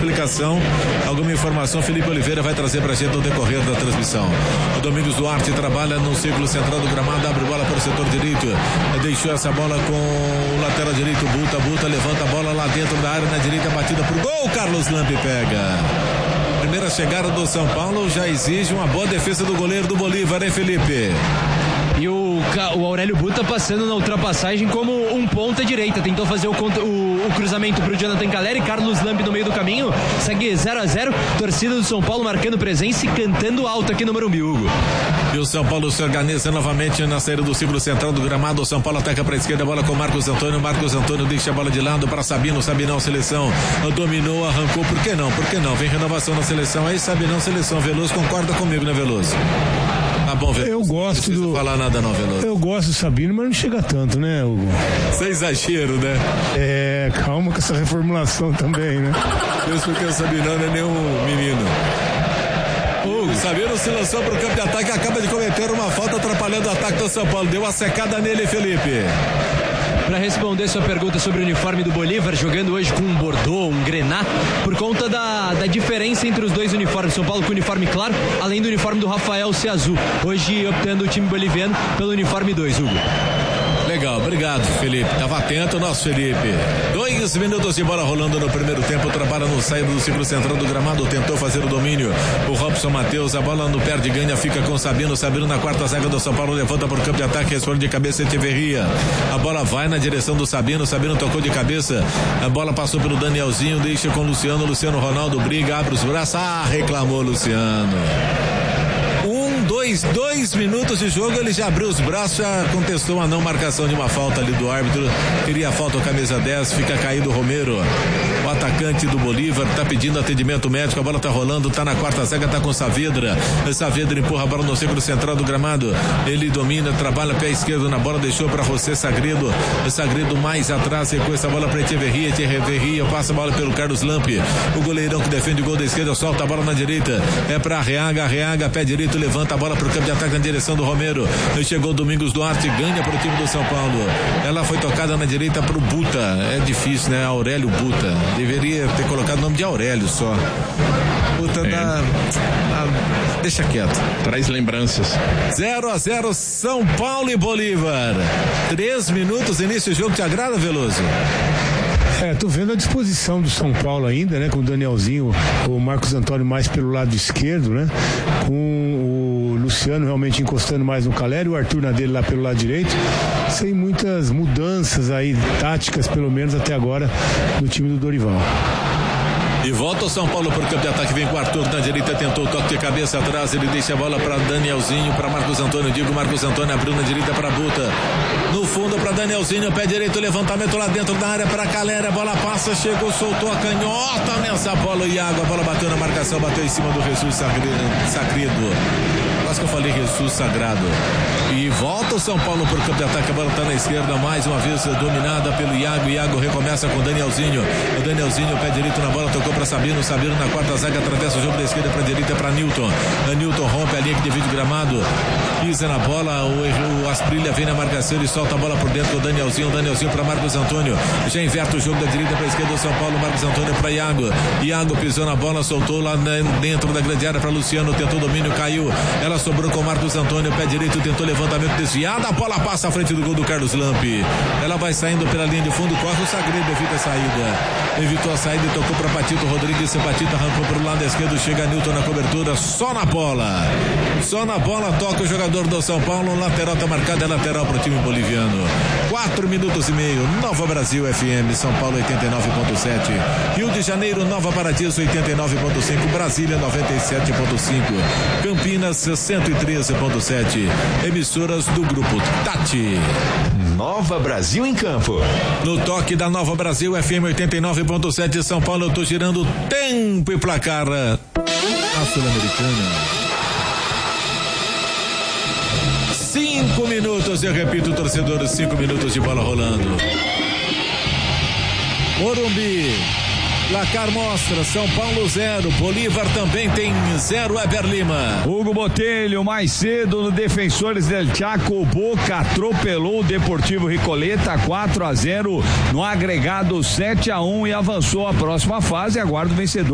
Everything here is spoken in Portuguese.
explicação, alguma informação, Felipe Oliveira vai trazer pra gente no decorrer da transmissão. O Domingos Duarte trabalha no círculo central do gramado, abre bola para o setor direito, deixou essa bola com o lateral direito, Buta levanta a bola lá dentro da área, na direita, batida pro gol, Carlos Lampe pega. Primeira chegada do São Paulo já exige uma boa defesa do goleiro do Bolívar, hein, Felipe? E o Aurélio Buta passando na ultrapassagem como um ponta direita, tentou fazer o cruzamento pro Jonathan Caleri, Carlos Lampe no meio do caminho, segue 0-0, torcida do São Paulo marcando presença e cantando alto aqui no Morumbi, Hugo. E o São Paulo se organiza novamente na saída do círculo central do gramado. O São Paulo ataca para a esquerda, a bola com Marcos Antônio deixa a bola de lado para Sabinão, seleção, dominou, arrancou, por que não? Vem renovação na seleção, aí Sabinão, seleção, Veloso, concorda comigo, né, Veloso? Tá bom, Veloso. Eu gosto não precisa falar nada não, Veloso. Eu gosto do Sabino, mas não chega tanto, né, Hugo? Sem exagero, né? Calma com essa reformulação também, né? Isso porque o Sabinão não é nenhum menino. O Sabino se lançou para o campo de ataque, acaba de cometer uma falta atrapalhando o ataque do São Paulo. Deu uma secada nele, Felipe. Para responder sua pergunta sobre o uniforme do Bolívar, jogando hoje com um Bordeaux, um Grená, por conta da diferença entre os dois uniformes. São Paulo com o uniforme claro, além do uniforme do Rafael ser azul. Hoje optando o time boliviano pelo uniforme 2, Hugo. Legal, obrigado, Felipe. Tava atento o nosso Felipe. 2 minutos de bola rolando no primeiro tempo. Trabalha no saída do círculo central do gramado. Tentou fazer o domínio. O Robson Matheus, a bola no perde, ganha, fica com o Sabino. Sabino na quarta zaga do São Paulo. Levanta por campo de ataque. Responde de cabeça Echeverria. A bola vai na direção do Sabino. Sabino tocou de cabeça. A bola passou pelo Danielzinho. Deixa com o Luciano. Luciano Ronaldo briga, abre os braços. Reclamou Luciano. 2 minutos de jogo, ele já abriu os braços, já contestou a não marcação de uma falta ali do árbitro. Queria a falta, camisa 10, fica caído o Romero. O atacante do Bolívar tá pedindo atendimento médico, a bola tá rolando, tá na quarta zaga, tá com Saavedra. Saavedra empurra a bola no círculo central do gramado. Ele domina, trabalha pé esquerdo na bola, deixou pra José Sagredo. Sagredo mais atrás, recua essa bola pra Echeverria, passa a bola pelo Carlos Lampe. O goleirão que defende o gol da esquerda, solta a bola na direita. É pra Arreaga, pé direito, levanta a bola pro campo de ataque na direção do Romero. Chegou o Domingos Duarte, ganha pro time do São Paulo. Ela foi tocada na direita pro Buta. É difícil, né? Aurélio Buta. Deveria ter colocado o nome de Aurélio só. Buta deixa quieto. Traz lembranças. 0-0 São Paulo e Bolívar. 3 minutos, início do jogo. Te agrada, Veloso? Tô vendo a disposição do São Paulo ainda, né? Com o Danielzinho, o Marcos Antônio mais pelo lado esquerdo, né? Com o Luciano realmente encostando mais no Caleri, o Arthur na dele lá pelo lado direito. Sem muitas mudanças aí, táticas pelo menos até agora, no time do Dorival. E volta o São Paulo por campo de ataque, vem com o Arthur na direita, tentou o toque de cabeça atrás, ele deixa a bola para Danielzinho, para Marcos Antônio, Marcos Antônio abriu na direita para Buta, no fundo para Danielzinho, pé direito, levantamento lá dentro da área para Caleri, a bola passa, chegou, soltou a canhota nessa bola, o Iago, a bola bateu na marcação, bateu em cima do Jesus Sagredo. Quase que eu falei Jesus Sagrado. E volta o São Paulo por campo de ataque, a bola está na esquerda, mais uma vez dominada pelo Iago recomeça com o Danielzinho, pé direito na bola, tocou para Sabino na quarta zaga, atravessa o jogo da esquerda para a direita para Newton. Newton rompe a linha que divide o gramado, pisa na bola, o Asprilha vem na marcação e solta a bola por dentro, o Danielzinho para Marcos Antônio, já inverte o jogo da direita para a esquerda do São Paulo, Marcos Antônio para Iago pisou na bola, soltou lá dentro da grande área para Luciano, tentou domínio, caiu, ela sobrou com Marcos Antônio, pé direito, tentou levantamento desviado, a bola passa à frente do gol do Carlos Lampe, ela vai saindo pela linha de fundo, corre o Sagredo, evita a saída, evitou a saída e tocou para Patito Rodrigues, Patito arrancou para o lado esquerdo, chega Newton na cobertura, só na bola, toca o jogador do São Paulo, lateral tá marcada, é lateral para o time boliviano. 4 minutos e meio, Nova Brasil FM, São Paulo 89.7, Rio de Janeiro, Nova Paradiso 89.5, Brasília 97.5, Campinas 113.7, emissoras do Grupo Tati. Nova Brasil em campo. No toque da Nova Brasil FM 89.7, São Paulo, eu tô girando tempo e placar a Sul-Americana. 5 minutos, eu repito, torcedores, 5 minutos de bola rolando. Morumbi, placar mostra, São Paulo 0, Bolívar também tem 0, Eber Lima. Hugo Botelho, mais cedo no Defensores del Chaco, o Boca atropelou o Deportivo Recoleta 4-0 no agregado 7-1 e avançou à próxima fase, aguarda o vencedor.